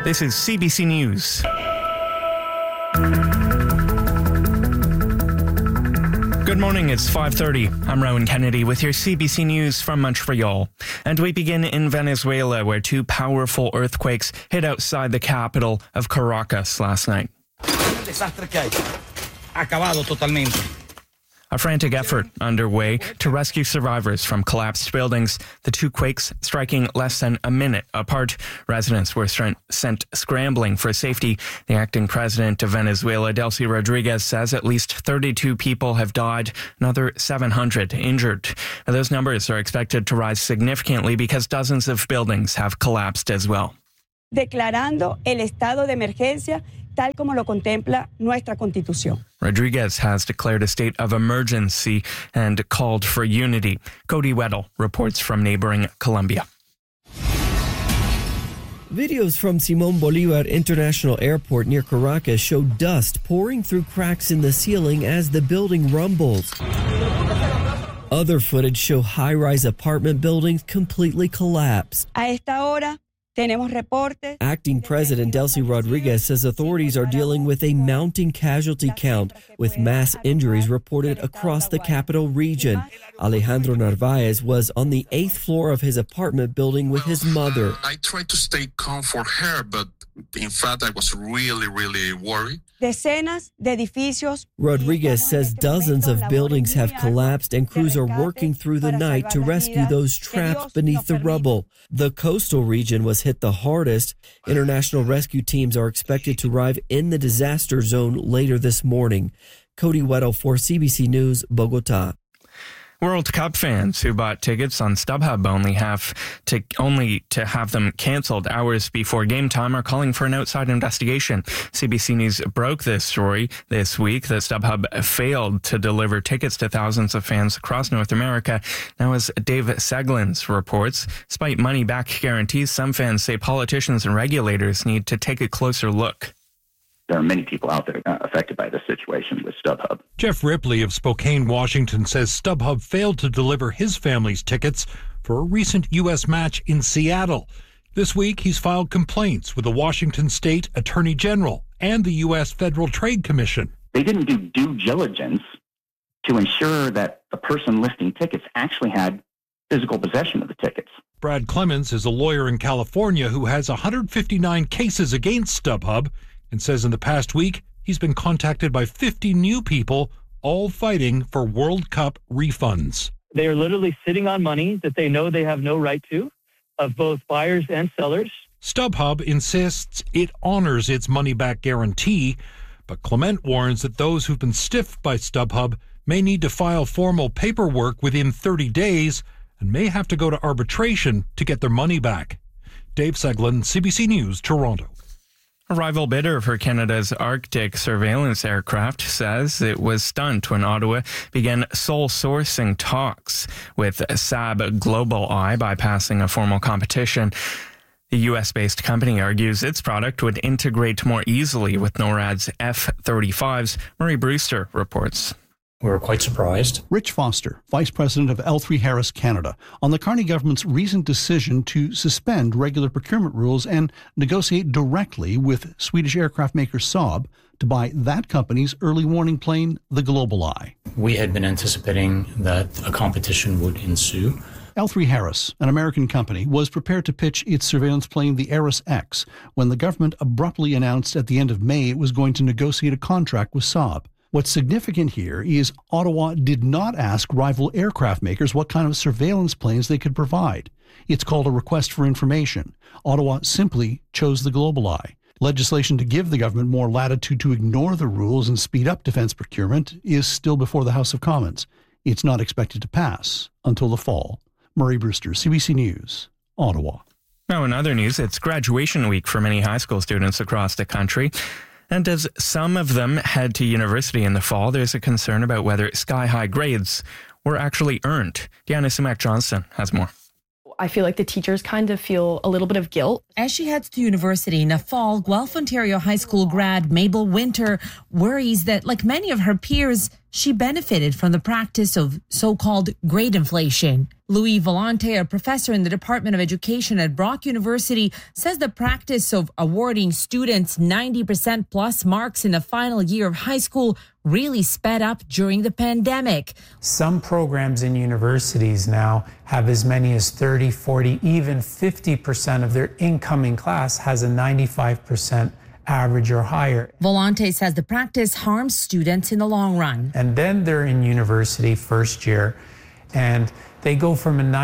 This is CBC News. Good morning, it's 5:30. I'm Rowan Kennedy with your CBC News from Montreal. And we begin in Venezuela, where two powerful earthquakes hit outside the capital of Caracas last night. A frantic effort underway to rescue survivors from collapsed buildings, the two quakes striking less than a minute apart. Residents were sent scrambling for safety. The acting president of Venezuela, Delcy Rodriguez, says at least 32 people have died, another 700 injured. Those numbers are expected to rise significantly because dozens of buildings have collapsed as well. Declarando el estado de emergencia tal como lo contempla nuestra Constitución. Rodriguez has declared a state of emergency and called for unity. Cody Weddle reports from neighboring Colombia. Videos from Simón Bolívar International Airport near Caracas show dust pouring through cracks in the ceiling as the building rumbles. Other footage show high-rise apartment buildings completely collapsed. A esta hora, tenemos reportes. Acting President Delcy Rodriguez says authorities are dealing with a mounting casualty count, with mass injuries reported across the capital region. Alejandro Narvaez was on the 8th floor of his apartment building with his mother. I tried to stay calm for her, but in fact, I was really worried. Decenas de edificios. Rodriguez says dozens of buildings have collapsed and crews are working through the night to rescue those trapped beneath the rubble. The coastal region was hit the hardest. International rescue teams are expected to arrive in the disaster zone later this morning. Cody Weddle for CBC News, Bogota. World Cup fans who bought tickets on StubHub only to have them canceled hours before game time are calling for an outside investigation. CBC News broke this story this week that StubHub failed to deliver tickets to thousands of fans across North America. Now, as Dave Seglins reports, despite money-back guarantees, some fans say politicians and regulators need to take a closer look. There are many people out there affected by this situation with StubHub. Jeff Ripley of Spokane, Washington, says StubHub failed to deliver his family's tickets for a recent U.S. match in Seattle. This week, he's filed complaints with the Washington State Attorney General and the U.S. Federal Trade Commission. They didn't do due diligence to ensure that the person listing tickets actually had physical possession of the tickets. Brad Clemens is a lawyer in California who has 159 cases against StubHub, and says in the past week, he's been contacted by 50 new people, all fighting for World Cup refunds. They are literally sitting on money that they know they have no right to, of both buyers and sellers. StubHub insists it honors its money-back guarantee, but Clement warns that those who've been stiffed by StubHub may need to file formal paperwork within 30 days and may have to go to arbitration to get their money back. Dave Seglin, CBC News, Toronto. A rival bidder for Canada's Arctic surveillance aircraft says it was stunned when Ottawa began sole sourcing talks with Saab GlobalEye, bypassing a formal competition. The U.S.-based company argues its product would integrate more easily with NORAD's F-35s. Murray Brewster reports. We were quite surprised. Rich Foster, Vice President of L3Harris Canada, on the Carney government's recent decision to suspend regular procurement rules and negotiate directly with Swedish aircraft maker Saab to buy that company's early warning plane, the GlobalEye. We had been anticipating that a competition would ensue. L3Harris, an American company, was prepared to pitch its surveillance plane, the Ares X, when the government abruptly announced at the end of May it was going to negotiate a contract with Saab. What's significant here is Ottawa did not ask rival aircraft makers what kind of surveillance planes they could provide. It's called a request for information. Ottawa simply chose the GlobalEye. Legislation to give the government more latitude to ignore the rules and speed up defense procurement is still before the House of Commons. It's not expected to pass until the fall. Murray Brewster, CBC News, Ottawa. Now, in other news, it's graduation week for many high school students across the country. And as some of them head to university in the fall, there's a concern about whether sky-high grades were actually earned. Deanna Sumac-Johnson has more. I feel like the teachers kind of feel a little bit of guilt. As she heads to university in the fall, Guelph, Ontario High School grad Mabel Winter worries that, like many of her peers, she benefited from the practice of so-called grade inflation. Louis Volante, a professor in the Department of Education at Brock University, says the practice of awarding students 90% plus marks in the final year of high school really sped up during the pandemic. Some programs in universities now have as many as 30, 40, even 50% of their incoming class has a 95% average or higher. Volante says the practice harms students in the long run. And then they're in university first year, and they go from a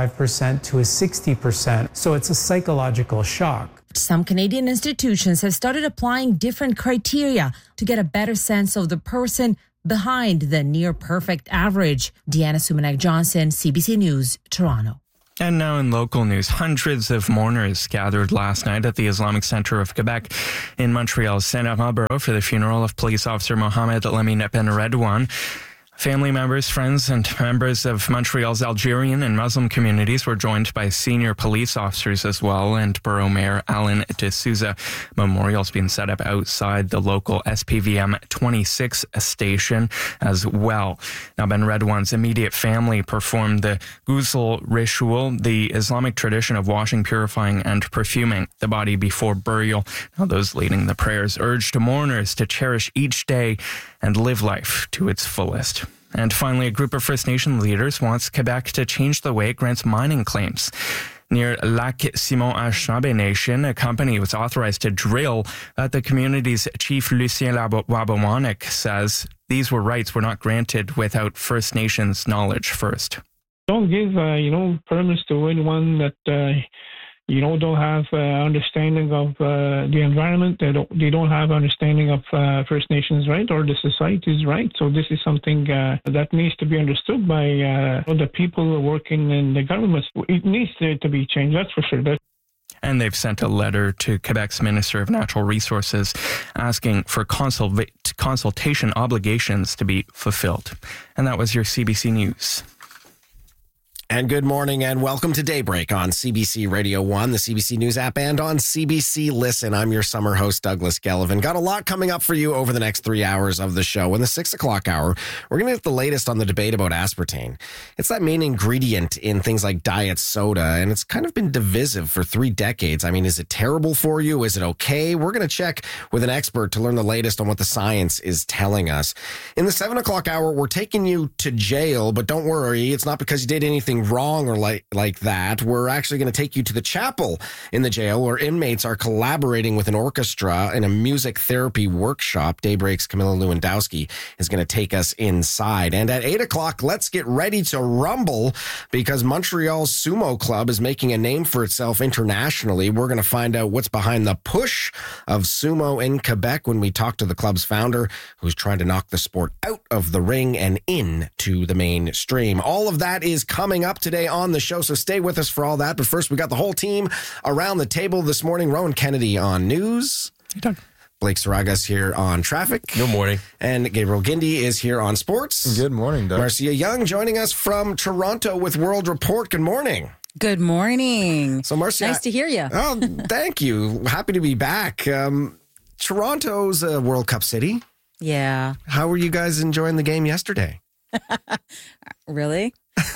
95% to a 60%. So it's a psychological shock. Some Canadian institutions have started applying different criteria to get a better sense of the person behind the near perfect average. Deanna Sumanek-Johnson, CBC News, Toronto. And now in local news, hundreds of mourners gathered last night at the Islamic Centre of Quebec in Montreal's Saint-Laurent-Borough for the funeral of police officer Mohamed Lamine Ben Redouane. Family members, friends, and members of Montreal's Algerian and Muslim communities were joined by senior police officers as well, and Borough Mayor Alan de Souza. Memorials being set up outside the local SPVM 26 station as well. Now, Ben Redouane's immediate family performed the ghusl ritual, the Islamic tradition of washing, purifying, and perfuming the body before burial. Now, those leading the prayers urged mourners to cherish each day and live life to its fullest. And finally, a group of First Nation leaders wants Quebec to change the way it grants mining claims. Near Lac Simon Anishinaabe Nation, a company was authorized to drill that the community's chief Lucien Wabawanek says these rights were not granted without First Nations knowledge first. Don't give, permits to anyone that, don't have understanding of the environment. They don't have understanding of First Nations right or the society's right. So this is something that needs to be understood by the people working in the government. It needs to be changed, that's for sure. And they've sent a letter to Quebec's Minister of Natural Resources asking for consultation obligations to be fulfilled. And that was your CBC News. And good morning and welcome to Daybreak on CBC Radio 1, the CBC News app, and on CBC Listen. I'm your summer host, Douglas Gellivan. Got a lot coming up for you over the next 3 hours of the show. In the 6 o'clock hour, we're going to get the latest on the debate about aspartame. It's that main ingredient in things like diet soda, and it's kind of been divisive for 3 decades. I mean, is it terrible for you? Is it okay? We're going to check with an expert to learn the latest on what the science is telling us. In the 7 o'clock hour, we're taking you to jail, but don't worry, it's not because you did anything wrong or like that. We're actually going to take you to the chapel in the jail where inmates are collaborating with an orchestra in a music therapy workshop. Daybreak's Camilla Lewandowski is going to take us inside. And at 8 o'clock, let's get ready to rumble because Montreal's Sumo Club is making a name for itself internationally. We're going to find out what's behind the push of sumo in Quebec when we talk to the club's founder, who's trying to knock the sport out of the ring and into the mainstream. All of that is coming up today on the show, so stay with us for all that. But first, we got the whole team around the table this morning. Rowan Kennedy on news. Hey, Doug. Blake Saragas here on traffic. Good morning. And Gabriel Gindi is here on sports. Good morning, Doug. Marcia Young joining us from Toronto with World Report. Good morning. Good morning. So, Marcia, nice to hear you. Oh, thank you. Happy to be back. Toronto's a World Cup city. Yeah. How were you guys enjoying the game yesterday? Really?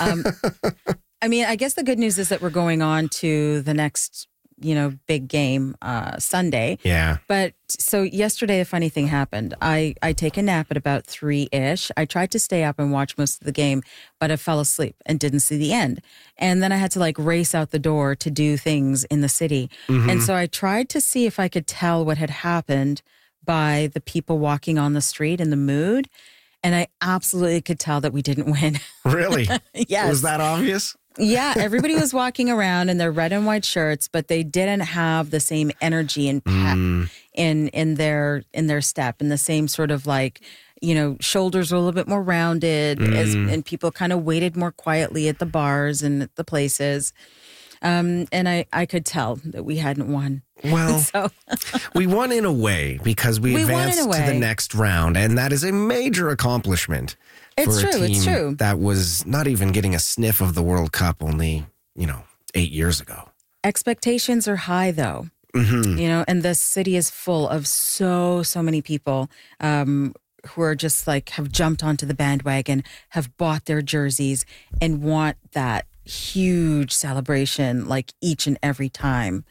I mean, I guess the good news is that we're going on to the next, big game Sunday. Yeah. But so yesterday, a funny thing happened. I take a nap at about 3-ish. I tried to stay up and watch most of the game, but I fell asleep and didn't see the end. And then I had to race out the door to do things in the city. Mm-hmm. And so I tried to see if I could tell what had happened by the people walking on the street and the mood. And I absolutely could tell that we didn't win. Really? Yes. Was that obvious? Yeah, everybody was walking around in their red and white shirts, but they didn't have the same energy and pep in their step, and the same sort of shoulders were a little bit more rounded, and people kind of waited more quietly at the bars and at the places. And I could tell that we hadn't won. Well, we won in a way because we advanced to the next round, and that is a major accomplishment. It's for true. A team it's true. That was not even getting a sniff of the World Cup only, 8 years ago. Expectations are high, though. Mm-hmm. And the city is full of so many people. who are just like have jumped onto the bandwagon, have bought their jerseys, and want that huge celebration like each and every time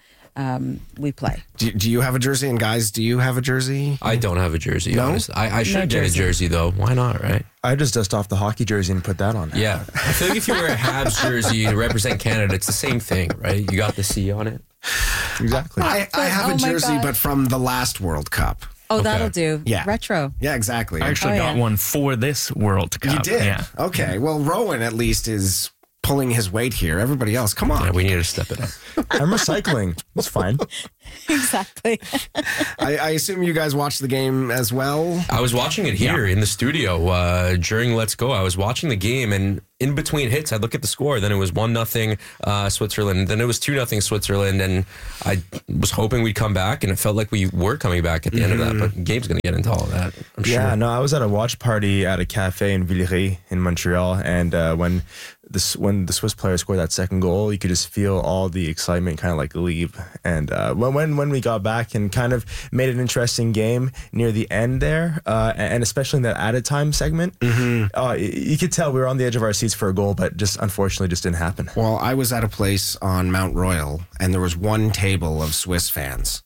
we play. Do you have a jersey? And guys, do you have a jersey? I don't have a jersey, No? honestly. I should get a jersey, though. Why not, right? I just dust off the hockey jersey and put that on. Yeah. I feel like if you wear a Habs jersey to represent Canada, it's the same thing, right? You got the C on it. Exactly. I have a jersey, but from the last World Cup. Oh, that'll do. Yeah. Retro. Yeah, exactly. I actually got one for this World Cup. You did? Yeah. Okay. Well, Rowan at least is pulling his weight here. Everybody else, come on. Yeah, we need to step it up. I'm recycling. It's fine. Exactly. I assume you guys watched the game as well? I was watching it here in the studio during Let's Go. I was watching the game, and in between hits, I'd look at the score. Then it was 1-0 Switzerland. Then it was 2-0 Switzerland. And I was hoping we'd come back, and it felt like we were coming back at the end of that. But Gabe's going to get into all of that, I'm sure. Yeah, no, I was at a watch party at a cafe in Villeray in Montreal. And when the Swiss player scored that second goal, you could just feel all the excitement kind of like leave. And when we got back and kind of made an interesting game near the end there, and especially in that added time segment, you could tell we were on the edge of our seats for a goal, but just unfortunately just didn't happen. Well, I was at a place on Mount Royal, and there was one table of Swiss fans.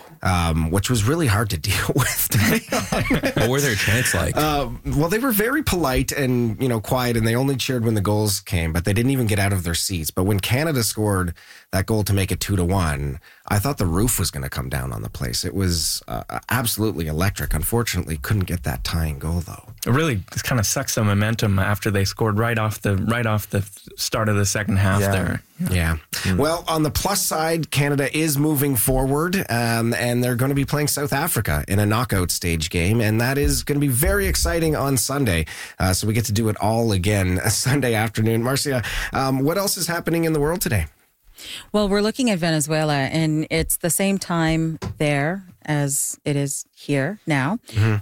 Which was really hard to deal with, to be honest. What were their chants like? Well, they were very polite and, quiet, and they only cheered when the goals came, but they didn't even get out of their seats. But when Canada scored that goal to make it 2-1, I thought the roof was going to come down on the place. It was absolutely electric. Unfortunately, couldn't get that tying goal, though. It really just kind of sucks the momentum after they scored right off the start of the second half there. Yeah. Well, on the plus side, Canada is moving forward, and they're going to be playing South Africa in a knockout stage game, and that is going to be very exciting on Sunday. So we get to do it all again Sunday afternoon. Marcia, what else is happening in the world today? Well, we're looking at Venezuela, and it's the same time there as it is here now.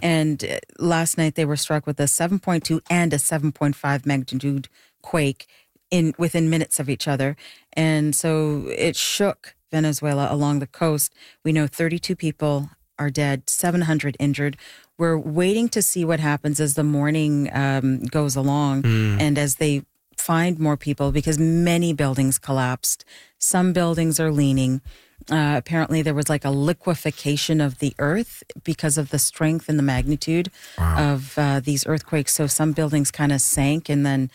And last night they were struck with a 7.2 and a 7.5 magnitude quake within minutes of each other. And so it shook Venezuela along the coast. We know 32 people are dead, 700 injured. We're waiting to see what happens as the morning goes along and as they find more people, because many buildings collapsed. Some buildings are leaning. Apparently there was like a liquefaction of the earth because of the strength and the magnitude of these earthquakes. So some buildings kind of sank and then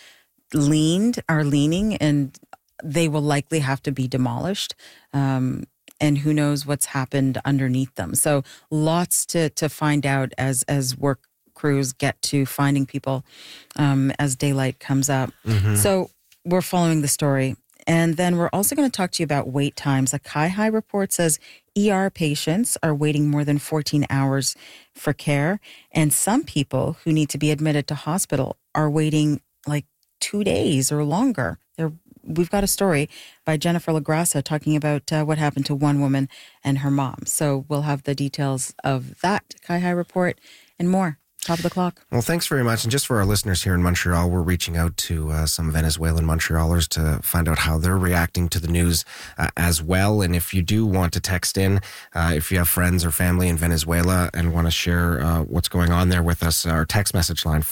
are leaning, and they will likely have to be demolished. And who knows what's happened underneath them. So lots to find out as work crews get to finding people as daylight comes up. So we're following the story. And then we're also going to talk to you about wait times. A Kai-High report says ER patients are waiting more than 14 hours for care. And some people who need to be admitted to hospital are waiting like 2 days or longer. We've got a story by Jennifer LaGrassa talking about what happened to one woman and her mom. So we'll have the details of that Kai-High report and more. Top of the clock. Well, thanks very much. And just for our listeners here in Montreal, we're reaching out to some Venezuelan Montrealers to find out how they're reacting to the news as well. And if you do want to text in, if you have friends or family in Venezuela and want to share what's going on there with us, our text message line,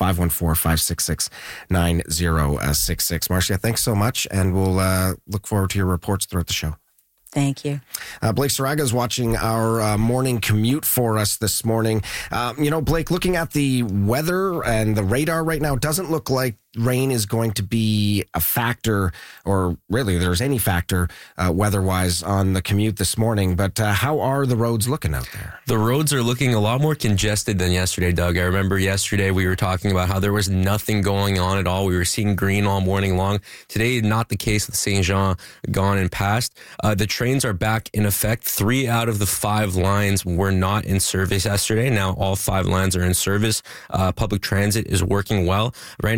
514-566-9066. Marcia, thanks so much. And we'll look forward to your reports throughout the show. Thank you. Blake Saraga is watching our morning commute for us this morning. Blake, looking at the weather and the radar right now, it doesn't look like rain is going to be a factor, or really there's any factor weather-wise on the commute this morning. But how are the roads looking out there? The roads are looking a lot more congested than yesterday, Doug. I remember yesterday we were talking about how there was nothing going on at all. We were seeing green all morning long. Today, not the case with Saint Jean gone and past. The trains are back in effect. 3 out of the 5 lines were not in service yesterday. Now all 5 lines are in service. Public transit is working well. Right now, the main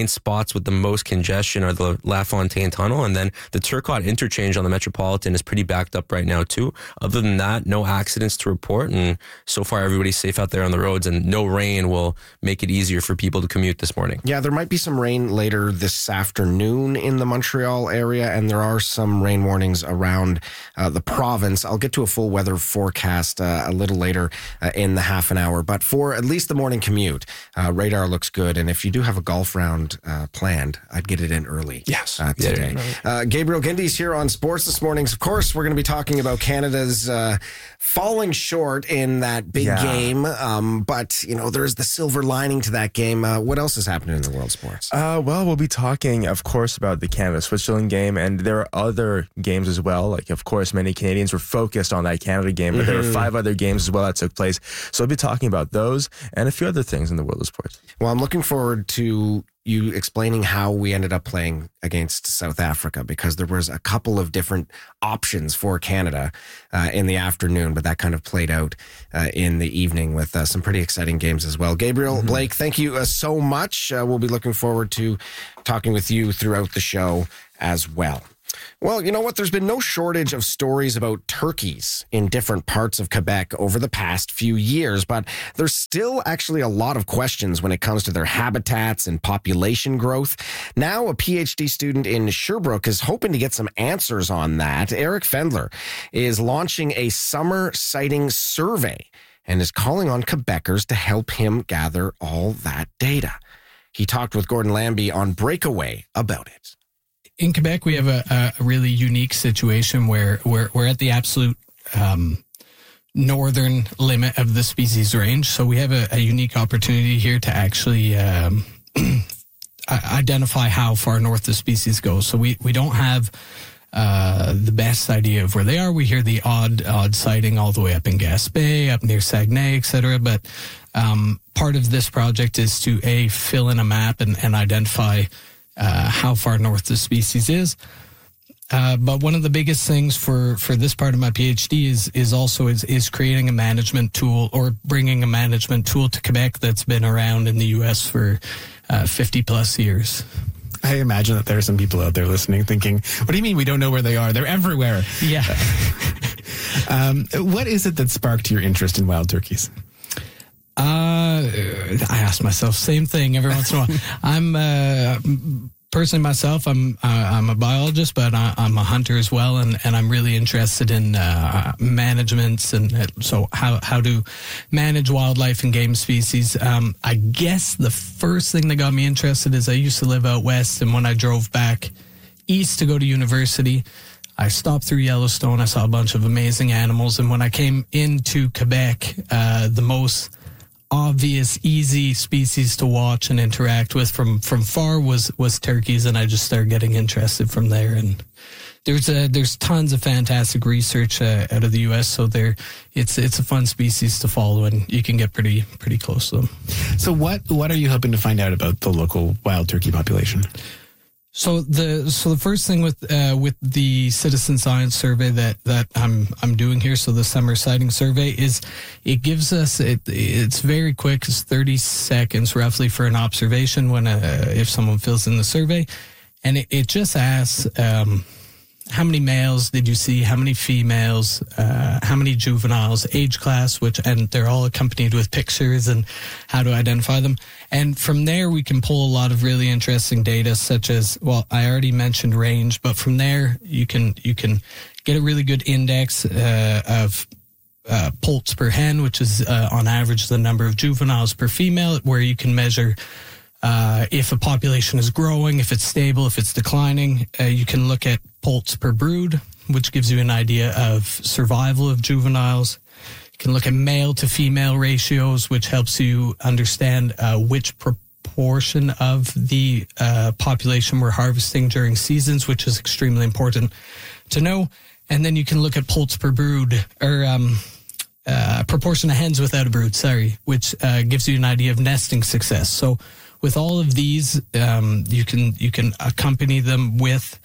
main spots with the most congestion are the LaFontaine Tunnel, and then the Turcotte interchange on the Metropolitan is pretty backed up right now too. Other than that, no accidents to report, and so far everybody's safe out there on the roads, and no rain will make it easier for people to commute this morning. Yeah, there might be some rain later this afternoon in the Montreal area, and there are some rain warnings around the province. I'll get to a full weather forecast a little later in the half an hour, but for at least the morning commute, radar looks good, and if you do have a golf round planned, I'd get it in early. Yes. Today. Gabriel Gindy's here on Sports this morning. Of course, we're going to be talking about Canada's falling short in that big game, but, you know, there's the silver lining to that game. What else is happening in the world of sports? Well, we'll be talking, of course, about the Canada-Switzerland game, and there are other games as well. Like, of course, many Canadians were focused on that Canada game, but there are 5 other games as well that took place. So we'll be talking about those and a few other things in the world of sports. Well, I'm looking forward to you explaining how we ended up playing against South Africa, because there was a couple of different options for Canada in the afternoon, but that kind of played out in the evening with some pretty exciting games as well. Gabriel, Blake, thank you so much. We'll be looking forward to talking with you throughout the show as well. Well, you know what? There's been no shortage of stories about turkeys in different parts of Quebec over the past few years, but there's still actually a lot of questions when it comes to their habitats and population growth. Now, a PhD student in Sherbrooke is hoping to get some answers on that. Eric Fendler is launching a summer sighting survey and is calling on Quebecers to help him gather all that data. He talked with Gordon Lambie on Breakaway about it. In Quebec, we have a really unique situation where we're at the absolute northern limit of the species range. So we have a unique opportunity here to actually identify how far north the species goes. So we don't have the best idea of where they are. We hear the odd sighting all the way up in Gaspé, up near Saguenay, etc. But part of this project is to fill in a map and identify how far north the species is. But one of the biggest things for this part of my PhD is creating a management tool, or bringing a management tool to Quebec that's been around in the U.S. for 50 plus years. I imagine that there are some people out there listening thinking, what do you mean we don't know where they are? They're everywhere. Yeah. What is it that sparked your interest in wild turkeys? I ask myself same thing every once in a while. I'm personally myself, I'm a biologist, but I'm a hunter as well, and I'm really interested in managements and so how to manage wildlife and game species. I guess the first thing that got me interested is I used to live out west, and when I drove back east to go to university, I stopped through Yellowstone. I saw a bunch of amazing animals, and when I came into Quebec, the most obvious, easy species to watch and interact with from far was turkeys, and I just started getting interested from there. And there's tons of fantastic research out of the U.S., so it's a fun species to follow, and you can get pretty close to them. So what are you hoping to find out about the local wild turkey population? So the first thing with the citizen science survey that I'm doing here, so the summer sighting survey, is it gives us it's very quick. It's 30 seconds roughly for an observation when if someone fills in the survey, and it just asks how many males did you see, how many females, how many juveniles, age class, and they're all accompanied with pictures and how to identify them. And from there, we can pull a lot of really interesting data, such as, well, I already mentioned range, but from there, you can get a really good index of poults per hen, which is on average the number of juveniles per female, where you can measure if a population is growing, if it's stable, if it's declining. You can look at poults per brood, which gives you an idea of survival of juveniles. You can look at male to female ratios, which helps you understand which proportion of the population we're harvesting during seasons, which is extremely important to know. And then you can look at poults per brood, or proportion of hens without a brood, which gives you an idea of nesting success. So with all of these, you can accompany them with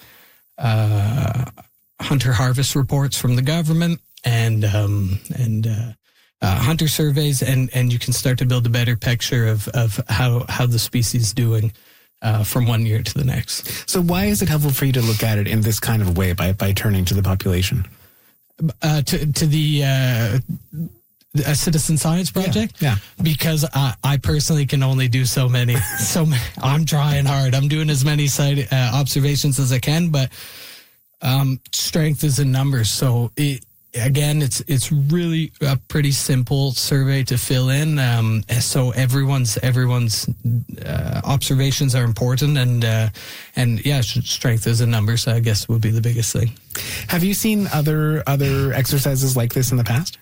hunter harvest reports from the government and hunter surveys, and you can start to build a better picture of how the species is doing from one year to the next. So why is it helpful for you to look at it in this kind of way by turning to the population? To the a citizen science project? Yeah. Because I personally can only do so many. I'm trying hard. I'm doing as many site observations as I can, but strength is in numbers. So it's really a pretty simple survey to fill in. So everyone's observations are important, and strength is in numbers, I guess, would be the biggest thing. Have you seen other exercises like this in the past?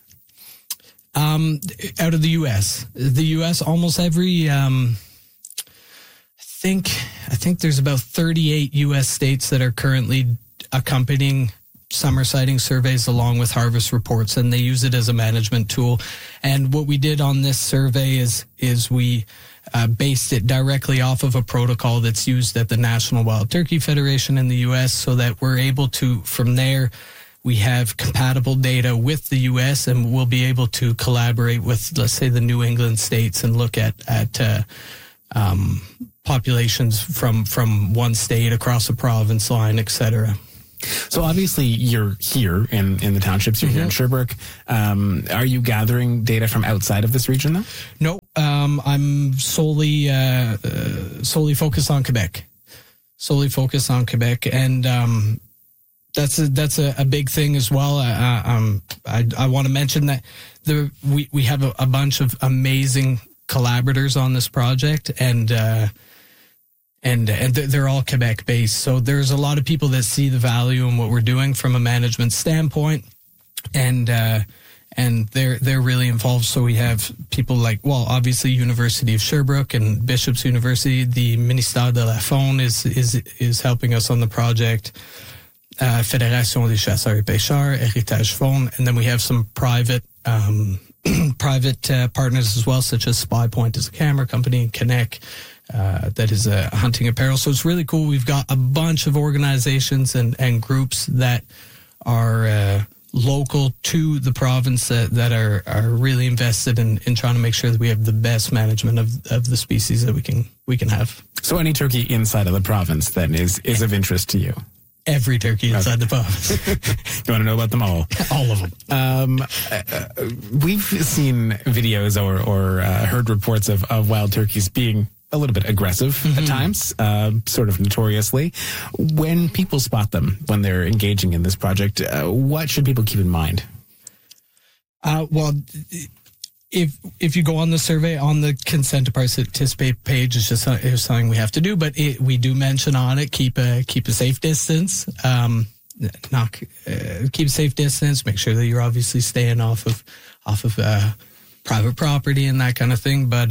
Out of the U.S., almost every, I think there's about 38 U.S. states that are currently accompanying summer sighting surveys along with harvest reports, and they use it as a management tool. And what we did on this survey is we based it directly off of a protocol that's used at the National Wild Turkey Federation in the U.S., so that we're able to, from there, we have compatible data with the U.S. and we'll be able to collaborate with, let's say, the New England states and look at populations from one state across a province line, et cetera. So obviously you're here in the townships, you're here in Sherbrooke. Are you gathering data from outside of this region though? No, I'm solely focused on Quebec. And that's a big thing as well. I want to mention that we have a bunch of amazing collaborators on this project, and they're all Quebec based. So there's a lot of people that see the value in what we're doing from a management standpoint, and they're really involved. So we have people like, well, obviously University of Sherbrooke and Bishop's University. The Ministère de la Faune is helping us on the project. Fédération des chasseurs et pêcheurs, Héritage Faune, and then we have some private partners as well, such as Spy Point is a camera company, Connect, that is a hunting apparel. So it's really cool. We've got a bunch of organizations and groups that are local to the province that are really invested in trying to make sure that we have the best management of the species that we can have. So any turkey inside of the province then is of interest to you? Every turkey inside the province. You want to know about them all? All of them. We've seen videos or heard reports of wild turkeys being a little bit aggressive at times, sort of notoriously. When people spot them, when they're engaging in this project, what should people keep in mind? Well, if you go on the survey, on the consent to participate page, it's just something we have to do, but we do mention on it, keep a safe distance, keep a safe distance, make sure that you're obviously staying off of private property and that kind of thing. But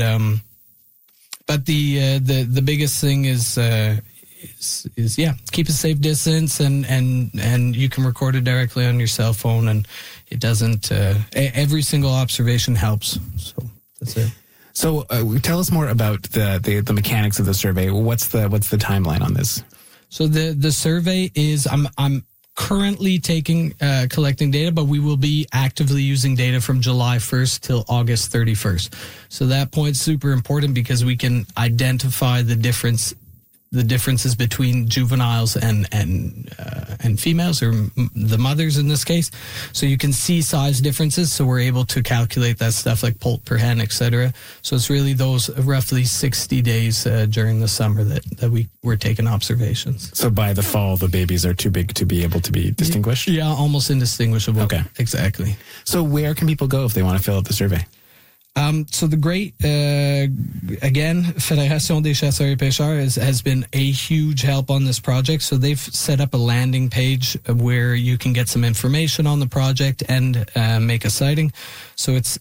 the biggest thing is keep a safe distance, and you can record it directly on your cell phone, and it doesn't, every single observation helps. So that's it. So tell us more about the mechanics of the survey. What's the timeline on this? So the survey is, I'm currently collecting data, but we will be actively using data from July 1st till August 31st. So that point's super important because we can identify the differences between juveniles and females, or the mothers in this case. So you can see size differences. So we're able to calculate that stuff like poult per hen, etc. So it's really those roughly 60 days during the summer that we're taking observations. So by the fall, the babies are too big to be able to be distinguished? Yeah, almost indistinguishable. Okay. Exactly. So where can people go if they want to fill out the survey? So the great, again, Fédération des chasseurs et pêcheurs has been a huge help on this project. So they've set up a landing page where you can get some information on the project and make a sighting. So it's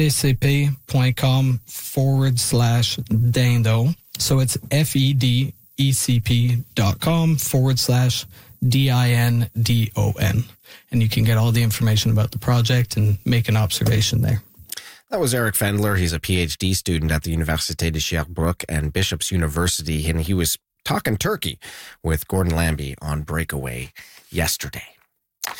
fedecp.com/dindo. So it's fedecp.com/DINDON. And you can get all the information about the project and make an observation there. That was Eric Fendler. He's a PhD student at the Université de Sherbrooke and Bishop's University, and he was talking turkey with Gordon Lambie on Breakaway yesterday.